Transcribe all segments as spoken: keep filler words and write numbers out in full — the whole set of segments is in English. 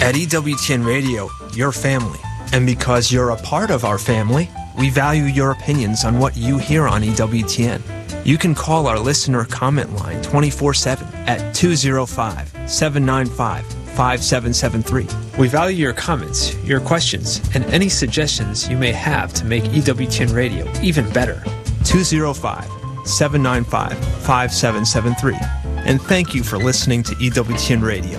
At E W T N Radio, you're family. And because you're a part of our family, we value your opinions on what you hear on E W T N. You can call our listener comment line twenty-four seven at two oh five, seven nine five, five seven seven three. We value your comments, your questions, and any suggestions you may have to make E W T N Radio even better. two oh five, seven nine five, five seven seven three. And thank you for listening to E W T N Radio.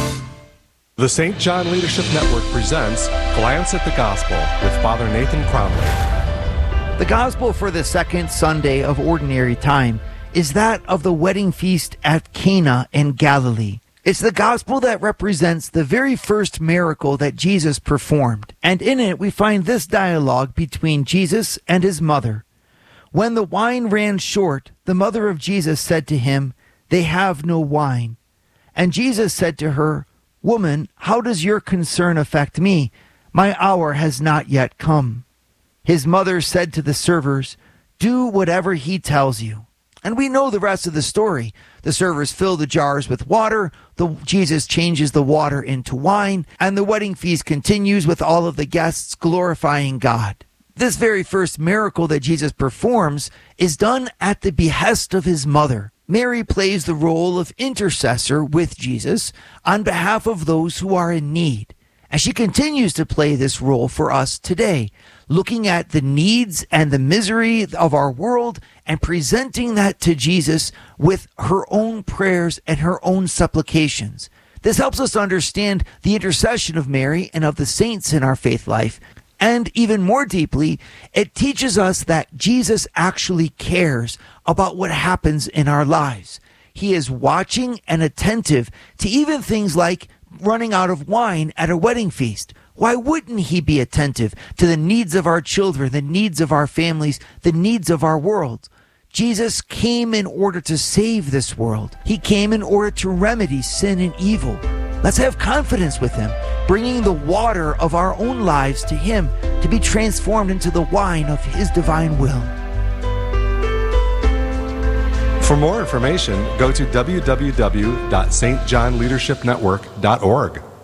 The Saint John Leadership Network presents Glance at the Gospel with Father Nathan Cromley. The Gospel for the second Sunday of Ordinary Time is that of the wedding feast at Cana in Galilee. It's the Gospel that represents the very first miracle that Jesus performed, and in it we find this dialogue between Jesus and his mother. When the wine ran short, the mother of Jesus said to him, "They have no wine." And Jesus said to her, "Woman, how does your concern affect me? My hour has not yet come." His mother said to the servers, "Do whatever he tells you." And we know the rest of the story. The servers fill the jars with water, the, Jesus changes the water into wine, and the wedding feast continues with all of the guests glorifying God. This very first miracle that Jesus performs is done at the behest of his mother. Mary plays the role of intercessor with Jesus on behalf of those who are in need. And she continues to play this role for us today, looking at the needs and the misery of our world and presenting that to Jesus with her own prayers and her own supplications. This helps us understand the intercession of Mary and of the saints in our faith life. And even more deeply, it teaches us that Jesus actually cares about what happens in our lives. He is watching and attentive to even things like running out of wine at a wedding feast. Why wouldn't he be attentive to the needs of our children, the needs of our families, the needs of our world? Jesus came in order to save this world. He came in order to remedy sin and evil. Let's have confidence with him, bringing the water of our own lives to him to be transformed into the wine of his divine will. For more information, go to w w w dot s t john leadership network dot org.